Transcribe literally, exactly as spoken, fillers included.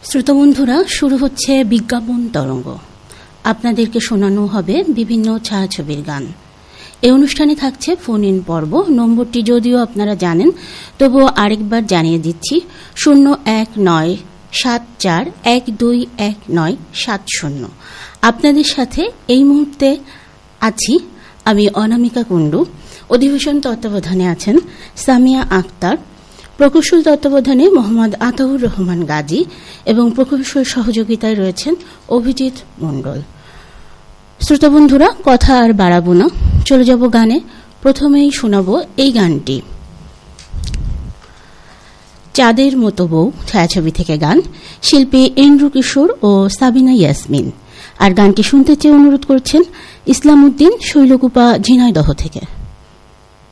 শ্রোতাবন্ধুরা, শুরু হচ্ছে বিজ্ঞাপন তরঙ্গ। আপনাদেরকে শোনানো হবে বিভিন্ন ছায়াছবির গান। এই অনুষ্ঠানে থাকছে ফোন ইন পর্ব। নম্বরটি যদিও আপনারা জানেন, তবুও আরেকবার জানিয়ে দিচ্ছি, শূন্য এক নয় সাত চার এক দুই এক নয় সাত শূন্য। আপনাদের সাথে এই মুহূর্তে আছি আমি অনামিকা কুণ্ডু। অধিবেশন তত্ত্বাবধানে আছেন সামিয়া আক্তার, প্রকৌশল তত্ত্বাবধানে মোহাম্মদ আতাউর রহমান গাজী এবং প্রকৌশল সহযোগিতায় রয়েছেন অভিজিৎ মণ্ডল। শ্রোতাবন্ধুরা, কথা আর বাড়াবো না, চলে যাব গানে। প্রথমেই শোনাব এই গানটি, চাঁদের মতো বউ ছায়াছবি থেকে গান, শিল্পী এন্ড্রু কিশোর ও সাবিনা ইয়াসমিন। আর গানটি শুনতে চেয়ে অনুরোধ করছেন ইসলাম উদ্দিন, শৈলকুপা, ঝিনাইদহ থেকে।